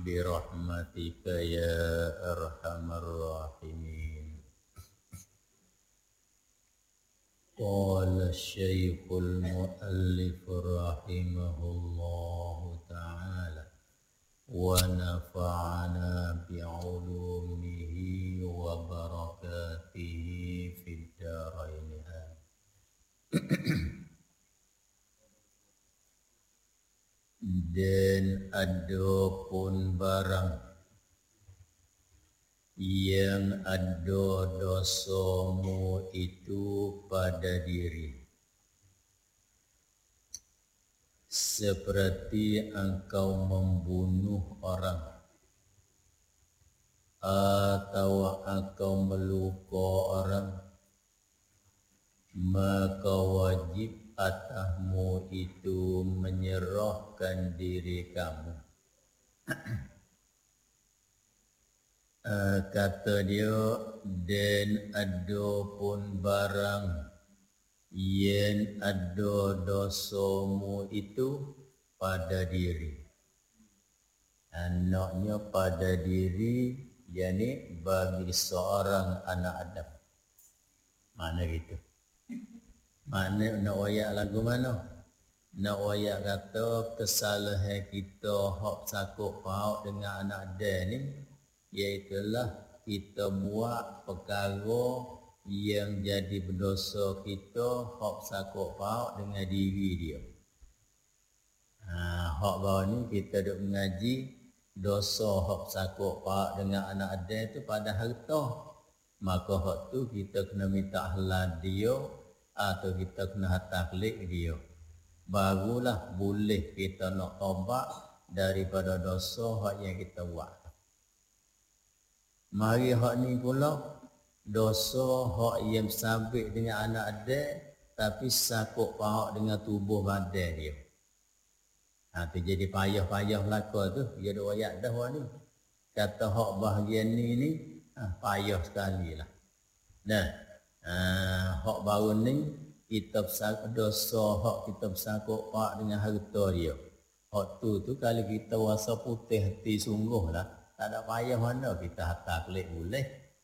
برحمتك يا أرحم الراحمين. قال الشيخ المؤلف رحمه الله تعالى ونفعنا بعلومه وبركاته في الدارين. Dan adapun barang yang ada dosamu itu pada diri, seperti engkau membunuh orang atau engkau meluka orang, maka wajib atasmu itu menyerahkan diri kamu. Kata dia, dan adapun barang yang ada dosamu itu pada diri. Anaknya pada diri, yakni bagi seorang anak Adam. Mana gitu? Mana nak wayak lagu mana? Nak wayak kata kesalahan kita hak sakut paut dengan anak Adam ni, iaitulah kita buat perkara yang jadi berdosa kita hak sakut paut dengan diri dia. Hak bawah ni kita duk mengaji dosa hak sakut paut dengan anak Adam tu pada harta. Maka hak tu kita kena minta halal dia atau kita kena taklid dia. Barulah boleh kita nak taubat daripada dosa hak yang kita buat. Mari hak ni pula dosa hak yang sabit dengan anak Adam tapi sakut paut dengan tubuh badan dia. Tu jadi payah-payah belaka tu. Dia ada ayat dah ni. Kata hak bahagian ni payah sekali lah. Hak baru ni kita dosa hak kita bersangkut pak dengan harta dia. Hak tu kalau kita rasa putih hati sungguh lah, tak ada payah mana kita hantar klik boleh.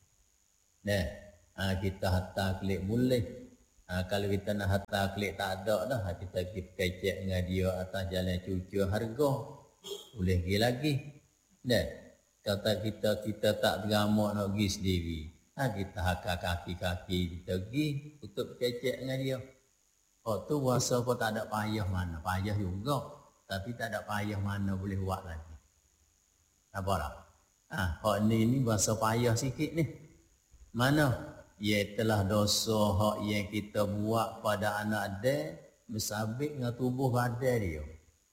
Kita hantar klik boleh. Kalau kita nak hantar klik tak ada dah, kita kecek dengan dia atas jalan cucur harga. Boleh pergi lagi. Kata kita tak teramak nak pergi sendiri. Kita hakak kaki-kaki kita pergi untuk kecek dengan dia. Tu rasa pun tak ada payah mana. Payah juga. Tapi tak ada payah mana boleh buat lagi. Apa tak? Hak ni rasa payah sikit ni. Mana? Iaitulah dosa hak yang kita buat pada anak Adam bersabit dengan tubuh badan dia.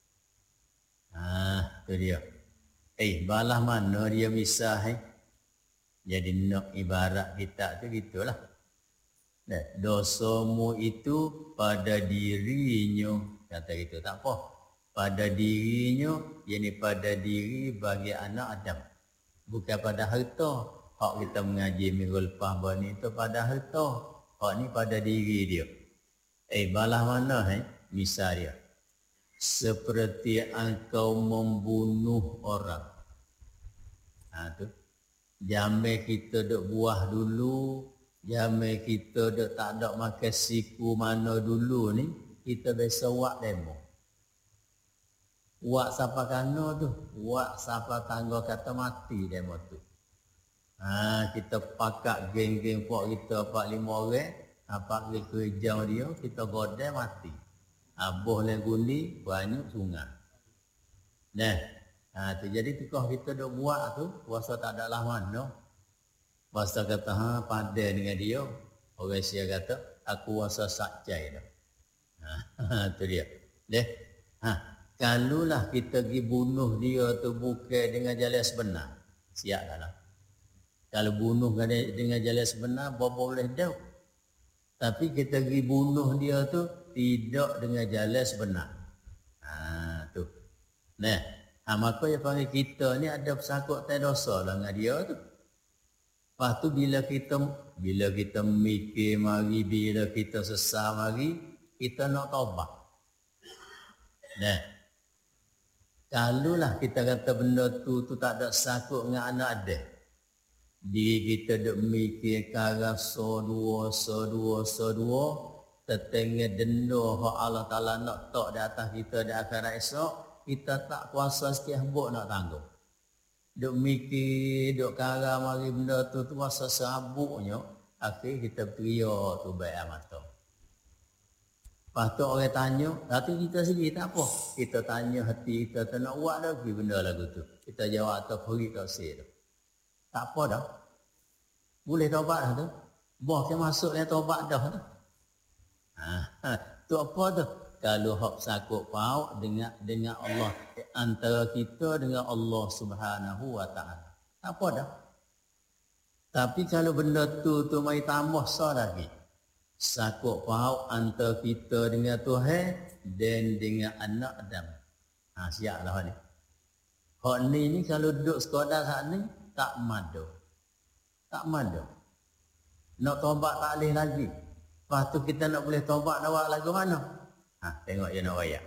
Tu dia. Balah mana dia misah Jadi nak ibarat kita tu gitulah. Dosamu itu pada dirinya. Kata gitu tak apa. Pada dirinya, yakni pada diri bagi anak Adam. Bukan pada harta. Hak kita mengaji minggu lepas ni itu pada harta. Hak ni pada diri dia. Balah mana misal dia. Seperti engkau membunuh orang. Tu. Jamai kita duk buah dulu, jamai kita duk tak ada makan siku mana dulu ni, kita biasa buat demo. Buat siapa kena tu, buat siapa tangga kata mati demo tu. Kita pakat geng-geng pok kita 4-5 orang, pergi kerja dia, kita godai mati. Boleh guli, banyak sungai. Jadi tukar kita duk buat tu, puasa tak ada lah mana. Puasa kata, padan dengan dia. Orang Sia kata, aku puasa sakcai dah. Tu dia. Kalulah kita pergi bunuh dia tu bukan dengan jalan sebenar. Siap dah lah. Kalau bunuh dengan jalan sebenar, boleh dah. Tapi kita pergi bunuh dia tu tidak dengan jalan sebenar. Tu. Maka yang panggil kita ni ada bersangkut tak dosa lah dengan dia tu. Lepas tu bila kita mikir mari, bila kita sesal mari, kita nak taubat. Kalulah kita kata benda tu tak ada sakut dengan anak ada. Diri kita duk mikir kara so dua, tertengah denda hak Allah Ta'ala nak tok di atas kita di akhirat esok, kita tak kuasa sikit hembuk nak tanggung. Duk mikir, duk kara mari benda tu kuasa serabuknya, akhir kita teriak tu baik amat tu. Lepas tu orang tanya, hati kita sendiri tak apa. Kita tanya hati kita tak nak buat lagi benda lagu tu. Kita jawab atau perik tak sih tu. Tak apa dah. Boleh taubat dah tu. Boh ke masuk dia taubat dah tu. Tu apa tu? Kalau hak sakut paut dengan Allah, antara kita dengan Allah Subhanahu wa taala. Tak apa dah. Tapi kalau benda tu mari tambah sah lagi. Sakut paut antara kita dengan Tuhan dan dengan anak Adam. Siaplah ni. Hak ni kalau duduk sekadar saat ni tak madu. Tak madu. Nak taubat tak boleh lagi. Lepas tu kita nak boleh taubat nak buat lagu mana? Tengok je nak wayak.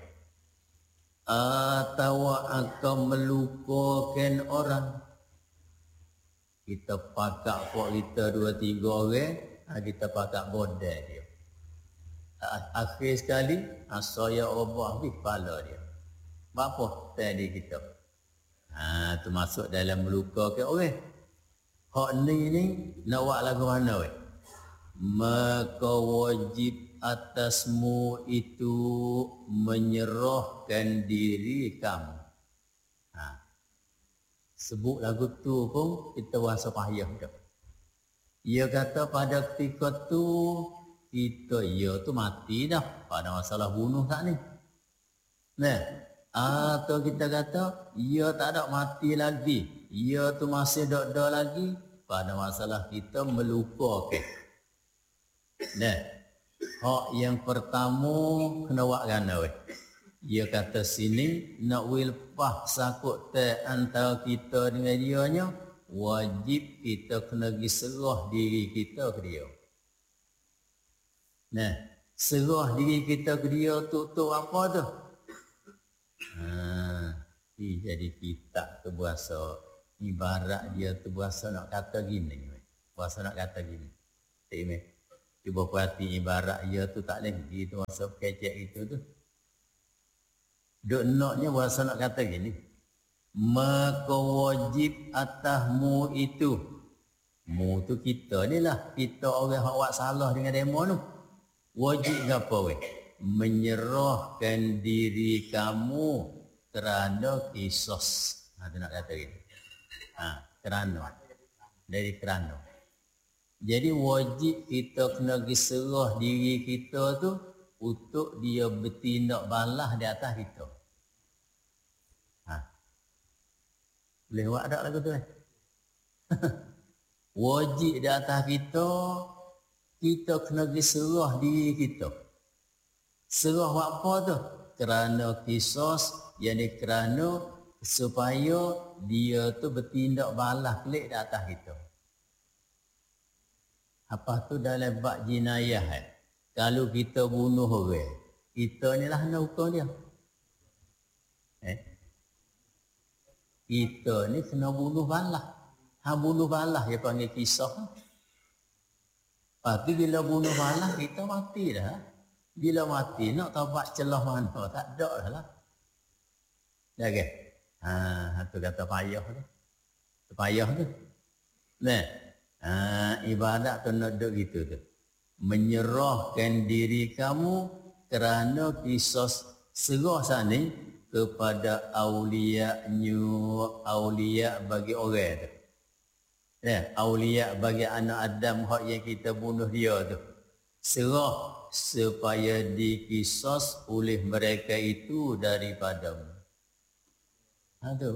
Atau akan melukakan orang. Kita pakak pok kita 2-3 orang, kita pakak bodai dia. Akhir sekali, saya ubah habis kepala dia. Apa tadi kita? Tu masuk dalam melukakan orang. Hak ni nak buat lagu mana weh? Maka wajib atasmu itu menyerahkan diri kamu. Sebut lagu tu pun kita rasa payah dah. Ia kata pada ketika tu kita tu mati dah pada masalah bunuh tak ni. Nah, atau kita kata ia tak ada mati lagi. Ia tu masih ada lagi pada masalah kita melupakan. Nah, hak yang pertama kena buat gana weh. Dia kata sini nak wilpah sakut antara kita dengan dia nya, wajib kita kena pergi serah diri kita ke dia. Nah, serah diri kita ke dia tu apa tu? Jadi kita tu bahasa ibarat dia tu bahasa nak kata gini. Bahasa nak kata gini. Cuba perhati ibarat dia tu tak lagi tu bahasa kecek itu tu. Duk naknya bahasa nak kata gini. Maka wajib atasmu itu. Mu tu kita ni lah. Kita orang yang buat salah dengan demo tu. Wajib apa weh? Menyerahkan diri kamu kerana kisos. Tu nak kata gini. Kerana. Dari kerana. Jadi wajib kita kena serah diri kita tu untuk dia bertindak balas di atas kita. Boleh buat tak lagu tu? Wajib di atas kita, kita kena serah diri kita. Serah buat apa tu? Kerana kisos, yakni kerana supaya dia tu bertindak balas pelik di atas kita. Apa tu dalam bab jinayah kalau kita bunuh orang, kita ni lah kena hukum dia. Kita ni kena bunuh balas. Bunuh balas dia panggil kisah. Lepas tu bila bunuh balas kita mati dah. Bila mati nak taubat celah mana? Tak ada dah lah. Dah ke? Tu kata payah tu. Payah tu. Nah, ibadat tu nak duduk gitu tu. Menyerahkan diri kamu kerana kisos serah sana kepada aulia bagi orang tu. Aulia bagi anak Adam hak yang kita bunuh dia tu. Serah supaya dikisos oleh mereka itu daripadamu. Tu.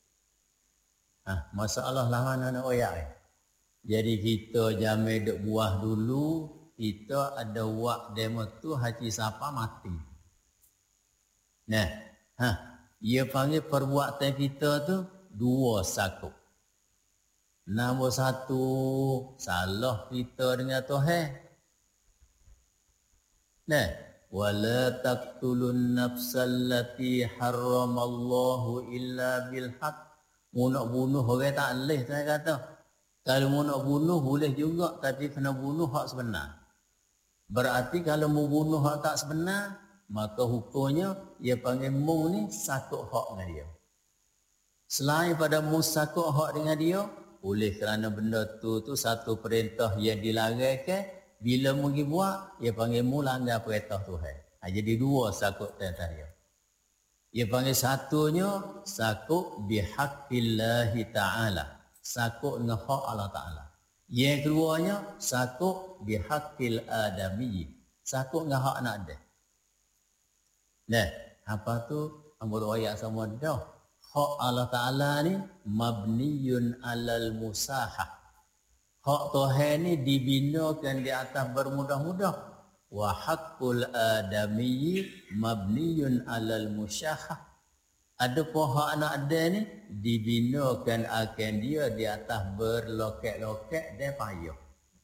Masalah lah mana nak oyak. Jadi kita jamin duk buah dulu, kita ada wak demo tu haji siapa mati. Nah, ia panggil perbuatan kita tu 2 sakut. Nombor 1, salah kita dengan Tuhan. Nah, wala taqtulun nafsal lati harramallahu illa bil haqq. Mu nak bunuh orang tak boleh, saya kata. Kalau mu nak bunuh boleh juga, tapi kena bunuh hak sebenar. Berarti kalau mu bunuh hak tak sebenar, maka hukumnya ia panggil mu ni sakut hak dengan dia. Selain pada mu sakut hak dengan dia, oleh kerana benda tu satu perintah yang dilarangkan, bila mu pergi buat, ia panggil mu langgar perintah Tuhan. Jadi dua sakut tentang dia. Ia panggil satunya sakut bihaqqillahi ta'ala. Sakut dengan hak Allah Ta'ala. Yang keduanya sakut bihaqqil adami. Sakut dengan hak anak dia. Nah, apa tu? Ambil ayat sama dah. Hak Allah Ta'ala ni mabniyun alal musahah. Hak Tuhan ni dibinakan di atas bermudah-mudah. Wa haqqul adami mabniyun alal musyahah. Adapun hak anak dia ni dibinakan akan dia di atas berloket-loket dan payah.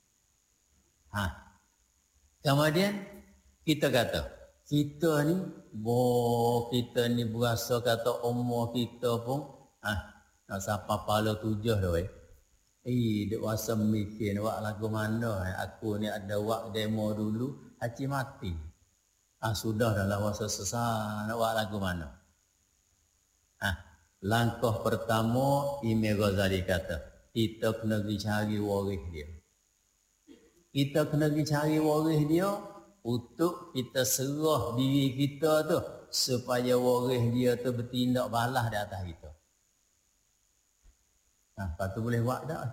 Kemudian kita kata, kita ni berasa kata umur kita pun nak sampai pala 7 dah. Dek wasa mikir wak lagu mana aku ni ada wak demo dulu haji mati. Sudah dalam wasa sesat nak wak lagu mana. Langkah pertama Imam Ghazali kata, kita kena pergi cari waris dia. Kita kena pergi cari waris dia untuk kita serah diri kita tu supaya waris dia tu bertindak balas di atas kita. Lepas tu boleh buat tak?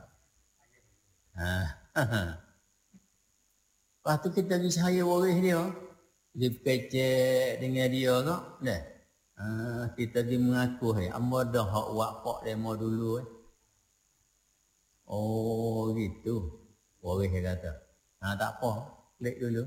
Lepas tu kita pergi cari waris dia. Dia kecek dengan dia tak? Kita pergi mengaku, amba dah hak wak pak demo dulu. Oh gitu. Waris dia kata. Tak apa. Klik dulu.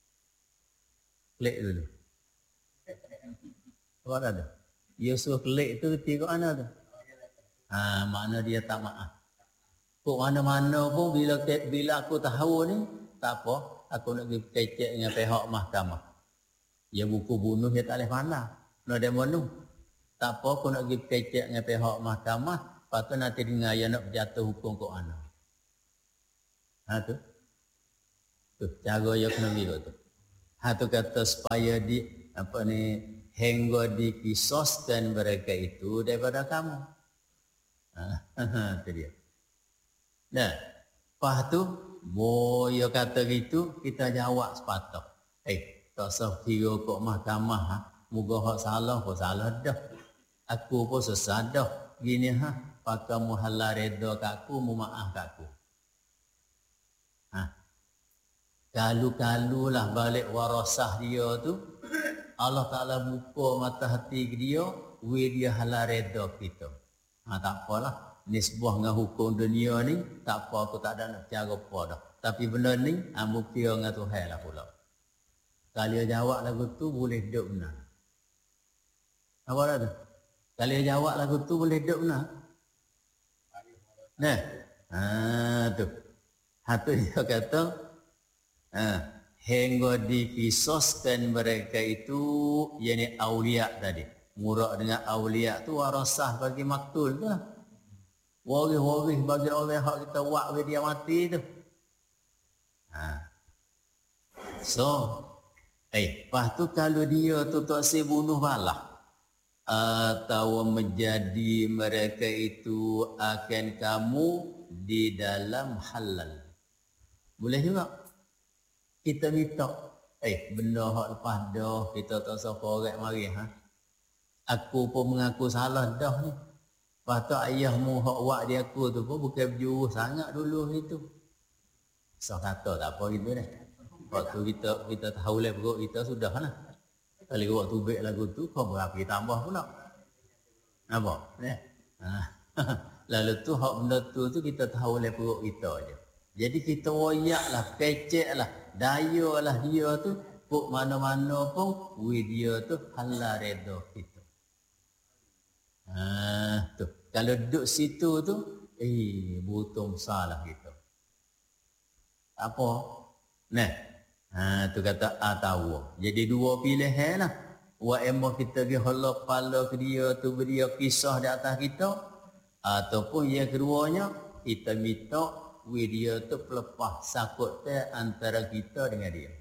Apa ada? Dia suruh klik tu tiga mana tu? Makna dia tak maaf. Kok mana-mana pun bila aku tahu ni, tak apa, aku nak pergi kecek dengan pihak mahkamah. Ya buku bunuh dia tak boleh pandang. Nak dia bunuh. Tak apa, aku nak pergi kecek dengan pihak mahkamah, lepas tu nanti dengar yang nak berjatuh hukum kok mana. Tu. Tu, cara yang kena pergi tu. Tu kata supaya hingga dikisoskan mereka itu daripada kamu. Itu dia. Nah, lepas tu, boya kata gitu, kita jawab sepatah. Tak usah kira kok mahkamah. Moga hak salah pun salah dah. Aku pun sesat dah. Gini pakai muhalal reda kat aku, mu maaf kat aku. Kalu-kalu lah balik warasah dia tu, Allah Ta'ala buka mata hati dia, dia halal reda kita. Tak apalah. Nisbah dengan hukum dunia ni, tak apa, aku tak ada nak cara apa dah. Tapi benda ni, mukir dengan Tuhan lah pula. Kalau dia jawab lagu tu, boleh hidup benar. Apa dah tu? Kalau dia jawab lagu tu, boleh hidup benar. Tu. Tu dia kata, hingga dikisoskan mereka itu, yakni awliya tadi. Murak dengan awliya tu warasah bagi maktul tu lah. Waris-waris bagi orang hak kita buat bila dia mati tu. Lepas tu kalau dia tu tak si bunuh balah atau menjadi mereka itu akan kamu di dalam halal. Boleh juga. Kita minta, benda hak lepas dah, kita tak usah korek mari. Aku pun mengaku salah dah ni. Lepas tu ayahmu hak wak dia aku tu pun bukan berjurus sangat dulu itu. So kata tak apa gitu ni. Waktu kita tahu lah perut kita sudah lah. Kali waktu baik lagu tu kau berapa tambah pula. Apa? Lalu tu hak benda tu kita tahu lah perut kita je. Jadi kita wayak lah, kecek lah, daya lah dia tu. Kok mana-mana pun, dia tu halal reda kita. Tu. Kalau duduk situ tu, butuh salah kita. Apa? Tu kata atawa. Jadi dua pilihan lah. Wa emoh kita pergi holok pala ke dia tu beria kisah di atas kita. Ataupun yang keduanya, kita minta dia tu pelepah sakut antara kita dengan dia.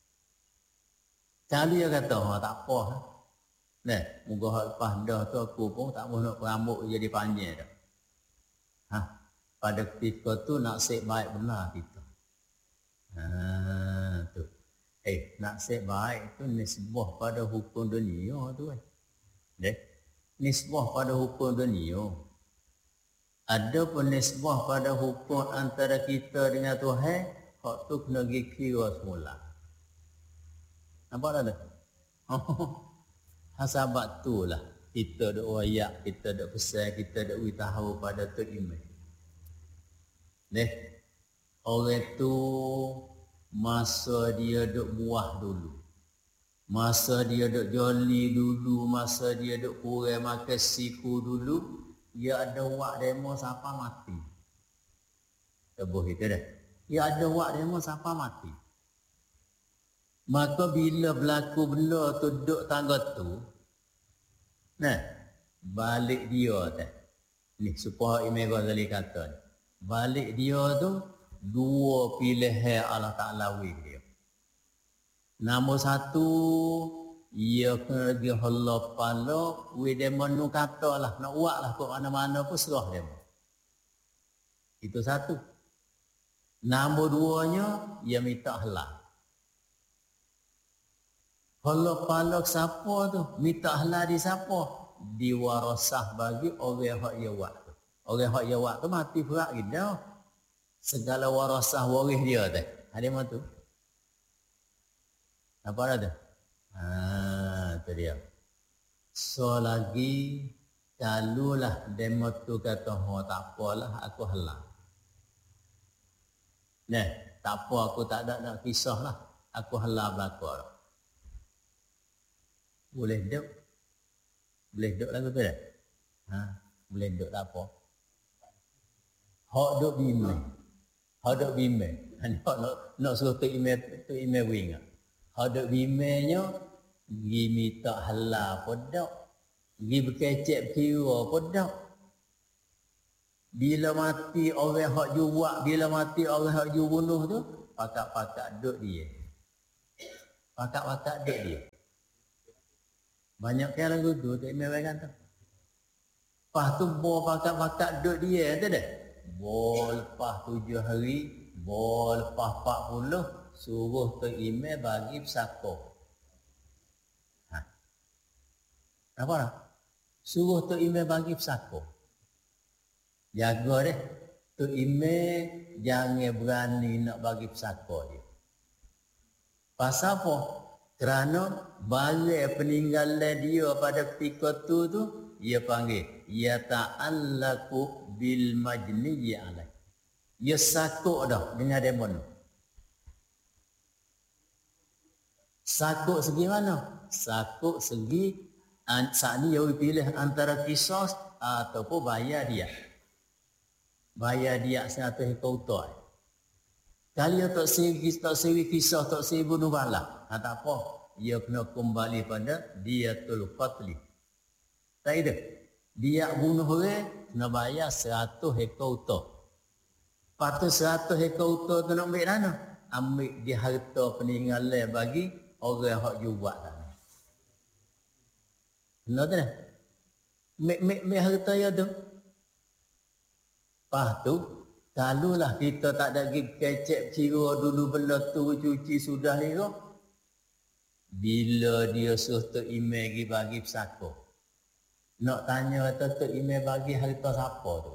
Cari dia kata, tak apa. Nah, moga hak lepas dah tu aku pun tak mahu nak rambut jadi panjang dah. Pada ketika tu nasib baik benar kita. Tu. Nasib baik tu nisbah pada hukum dunia tu nisbah pada hukum dunia. Ada pun nisbah pada hukum antara kita dengan Tuhan, hak tu kena pergi kira semula. Nampak tak tu? Sebab tu lah kita duk wayak, kita duk pesan, kita duk beritahu pada tu iman. Orang tu masa dia duk buah dulu, masa dia duk joli dulu, masa dia duk kurang makan siku dulu, dia ada wak demo siapa mati. Tebuh itu dah. Dia ada wak demo siapa mati. Maka bila berlaku benda tu duk tangga tu, balik dia tu. Ni supaya Imam Ghazali kata ni. Balik dia tu dua pilihan Allah Ta'ala wih dia. Nombor satu, ia kena pergi hala pala, wih demo nu kata lah, nak buat lah kok mana-mana pun serah demo. Itu satu. Nombor duanya, ia minta halal. Hala pala siapa tu? Minta halal di siapa? Di warasah bagi orang hak ia buat tu. Orang hak ia buat tu mati perak gitu. Segala warasah waris dia tu. Ada mana tu? Apa dah tu? Tu dia. So lagi calulah demo tu kata, tak apalah aku halal. Tak apa aku tak ada nak kisah lah. Aku halal belakang. Boleh duduk? Boleh duduk lagu tu dah? Boleh duduk tak apa. Hak duduk bimbing. Hak duduk bimbing. Nak suruh tu email wing. Hak duduk bimbingnya, pergi minta halal pun tak. Pergi berkecek kira pun tak. Bila mati orang hak jual, bila mati orang hak jual bunuh tu, pakak-pakak duduk dia. Pakak-pakak duduk dia. Banyak kali lagu tu, tak email kan tu. Lepas tu, pakak-pakak duduk dia, tu dah. Lepas 7 hari, lepas 40, suruh tu email bagi pesako. Apa tak? Suruh tu email bagi pesako. Jaga deh. Tu email jangan berani nak bagi pesako dia. Pasal apa? Kerana barang peninggalan dia pada ketika tu ia panggil ya ta'allaku bil majniyi alai. Ia sakut dah dengan demon. Sakut segi mana? Sakut segi saat ni dia pilih antara kisah ataupun bayar dia. Bayar dia 100 ekor utai. Kali dia tak seri kisah, tak seri bunuh bala. Tak apa. Dia kena kembali pada diatul qatli. Tak ada. Dia bunuh orang, kena bayar 100 ekor utai. Lepas tu 100 ekor utai tu nak ambil mana? Ambil di harta peninggalan bagi orang yang jual tadi. Benar tak? Mek harta ya tu. Lepas tu, kalaulah kita tak ada kecek kira dulu benda tu cuci sudah ni kok. Bila dia suruh tu email bagi pesako. Nak tanya tu email bagi harta siapa tu?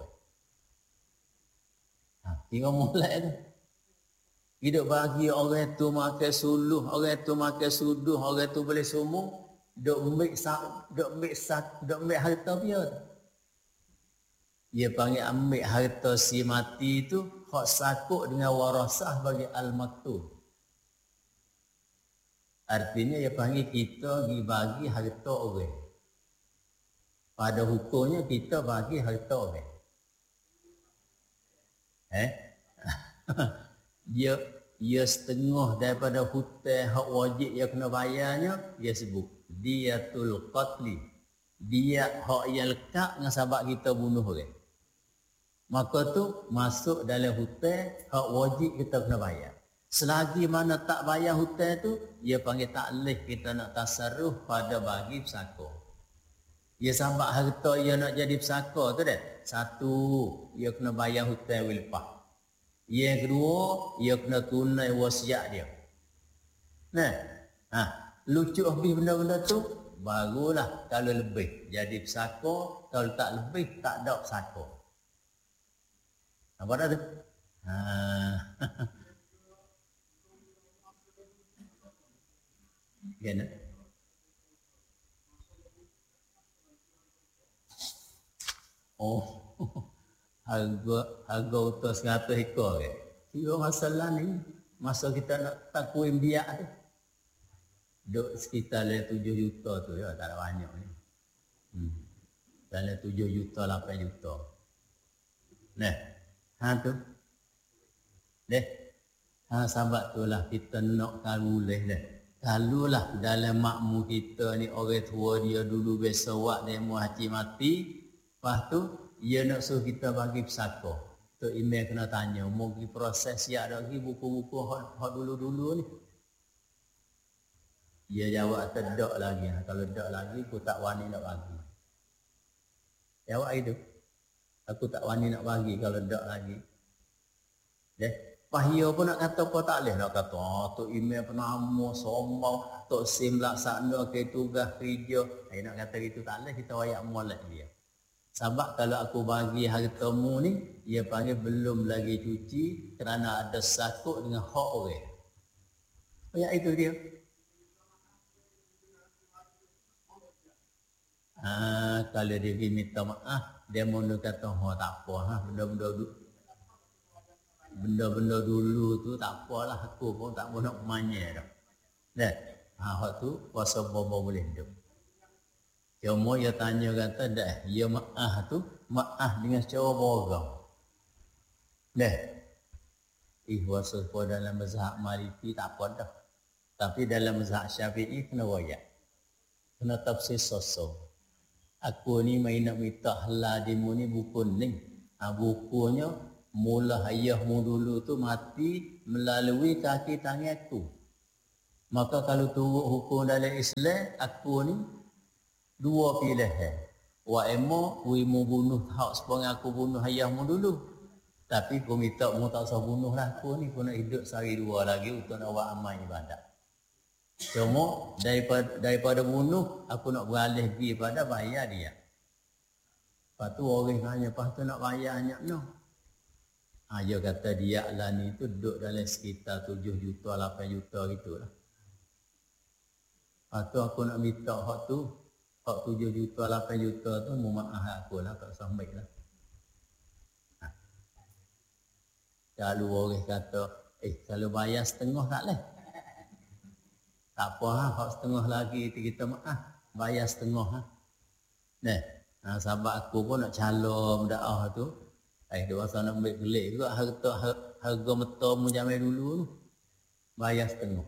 Tengok mulai tu. Hidup bagi orang tu makan suluh, orang tu makan suduh, orang tu boleh sumur. Duk ambil harta dia tu. Dia panggil ambil harta si mati tu hak sakut dengan warasah bagi al-maktub. Artinya dia panggil kita pergi bagi harta orang. Pada hukumnya kita bagi harta orang. ia setengah daripada hutang hak wajib ia kena bayarnya, dia sebut diyatul qatli. Dia hak yang lekat dengan sebab kita bunuh orang. Maka tu masuk dalam hutang hak wajib kita kena bayar. Selagi mana tak bayar hutang tu, ia panggil taklif kita nak tasarruf pada bagi pesaka. Ia sebab harta ia nak jadi pesaka tu dah. Satu, ia kena bayar hutang lepas. Yang kedua, ia kena tunai wasiat dia. Nah, lucu habis benda-benda tu, barulah kalau lebih jadi pesaka, kalau tak lebih tak ada pesaka. Apa dah tu? Gana? Oh. Harga utus 100 ekor ke. Kira masalah ni, masa kita nak takwim biak tu. Duk sekitar 7 juta tu ya, tak ada banyak ni. Dalam 7 juta, 8 juta. Nah, tu. Sahabat tu lah kita nak kalulih dah. Kalulah dalam makmu kita ni orang tua dia dulu biasa buat demo haji mati. Lepas tu, ia nak suruh kita bagi pesaka. Tok email kena tanya, mau pergi proses siap dah pergi buku-buku hak dulu-dulu ni. Ia jawab tak lagi. Kalau tak lagi, aku tak wani nak bagi. Jawab itu. Aku tak wani nak bagi kalau tak lagi. Pahia pun nak kata apa tak boleh. Nak kata, Tok email penama, sombong, Tok sim laksana ke tugas kerja. Nak kata gitu tak boleh, kita wayak molek dia. Sebab kalau aku bagi hartamu ni, ia panggil belum lagi cuci kerana ada sakut dengan hak orang. Ya itu dia. Kalau dia pergi minta maaf, dia mula kata, tak apa, benda-benda dulu tu tak apalah, aku pun tak mau nak manya dah. Hak tu kuasa bobo boleh hidup. Cuma ia tanya kata dah, ia maaf tu maaf dengan cara borang. Kuasa dalam mazhab Maliki tak apa dah. Tapi dalam mazhab Syafi'i kena royak. Kena tafsir sosok. Aku ni main nak minta halal dimu ni buku ni. Bukunya mula ayahmu dulu tu mati melalui kaki tangan aku. Maka kalau turut hukum dalam Islam, aku ni dua pilihan. Wa emo wimu bunuh hak sepang aku bunuh ayahmu dulu. Tapi aku minta mu tak usah bunuh lah aku ni, aku nak hidup sehari dua lagi untuk nak buat amal ibadat. Cuma daripada bunuh aku nak beralih pergi pada bayar dia. Lepas tu orang tanya, lepas tu nak bayar banyak no. Dia kata dia lah ni tu duduk dalam sekitar 7 juta, 8 juta gitulah. Lepas tu aku nak minta hak tu, hak 7 juta, 8 juta tu mu maaf aku lah, tak sampai lah. Kalau orang kata, kalau bayar setengah tak boleh. Tak apa, hak setengah lagi kita maaf, bayar setengah. Sahabat aku pun nak calon dakwah tu, dia rasa nak ambil gelik juga harga meta mu zaman dulu tu. Bayar setengah.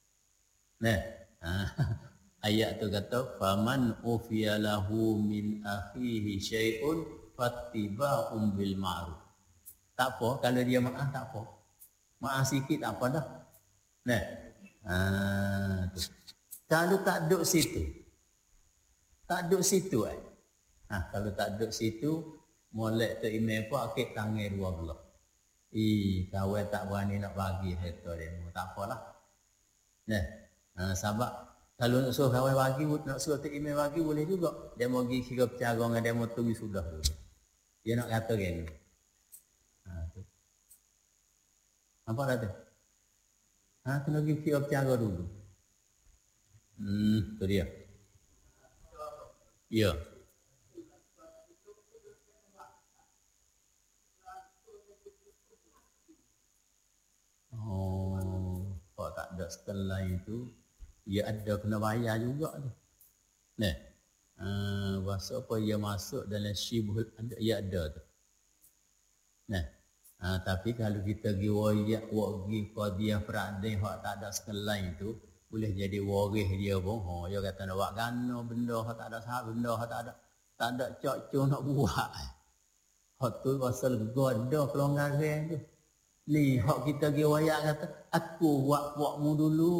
Ayat tu kata faman ufiya lahu min akhihi syai'un fattiba'un bil ma'ruf. Tak apa kalau dia maaf tak apa. Maaf sikit tak apa dah. Tu. Kalau tak duduk situ. Tak duduk situ kalau tak duduk situ molek tu email pun akik tangan dua belah. Kawan tak berani nak bagi harta dia. Tak apalah. Sebab kalau nak suruh kawan bagi, nak suruh tu email bagi boleh juga. Dia mau pergi kira bercara dengan dia mau tunggu sudah dulu. Dia nak kata kan. Tu. Apa dah tu? Kena pergi kira bercara dulu. Tu dia. Ya. Kalau tak ada setelah itu, ia ada kena bayar juga tu. Bahasa apa ia masuk dalam syibhul ia ada tu. Tapi kalau kita pergi wayak, pergi qadiyah Friday hak tak ada sekelai tu, boleh jadi waris dia pun. Dia kata nak buat gana benda hak tak ada sahab, benda hak tak ada cok-cok nak buat. Hak tu pasal goda pelonggaran tu. Ni hak kita pergi wayak kata, aku buat pokmu dulu.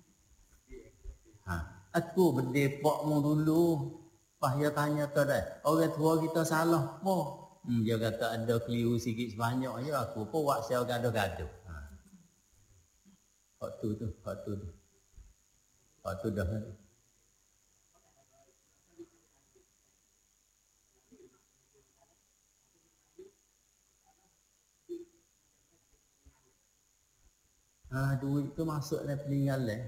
Aku berdepokmu dulu. Pas dia tanya tu dah, orang tua kita salah apa? Dia kata ada keliru sikit sebanyak je, aku pun buat saya gaduh-gaduh. Hak tu. Hak tu dah. Duit tu masuk dalam peninggalan.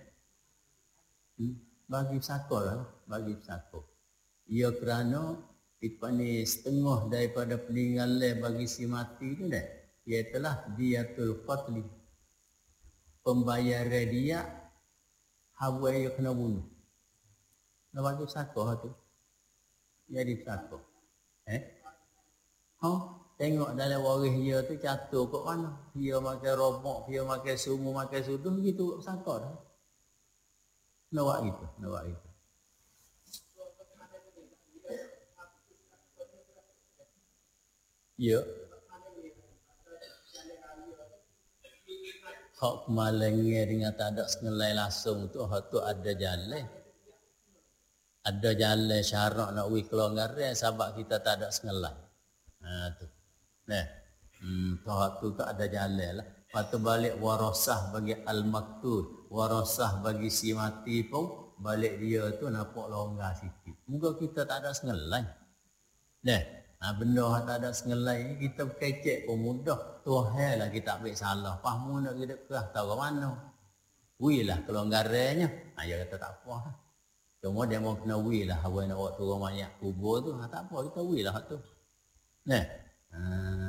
Bagi pesakor lah, bagi pesakor. Ia kerana ni setengah daripada peninggalan bagi si mati tu dah. Ialah diatul qatli. Pembayaran dia hawa ia kena bunuh. Nak bagi pesakor tu. Jadi pesakor. Tengok dalam waris dia tu catur kat mana. Dia makan robok, dia makan sumu, makan suduh gitu pesakor dah. Nak buat gitu. Ya. Hak kemalangan dengan tak ada sengelai langsung tu, hak tu ada jalan. Ada jalan syarak nak wih kelonggaran sebab kita tak ada sengelai. Tu. Hak tu tak ada jalan lah. Lepas tu balik warasah bagi al-maktul. Warasah bagi si mati pun, balik dia tu nampak longgar sikit. Moga kita tak ada sengelai. Benda yang tak ada sengelai ni kita kecek pun mudah. Tuhan lah kita ambil salah. Fahmu nak kita kerah tahu ke mana. Wih lah kelonggarannya. Dia kata tak apa lah. Cuma dia mau kena wih lah. Awak nak buat turun mayat kubur tu. Tak apa kita wih lah tu.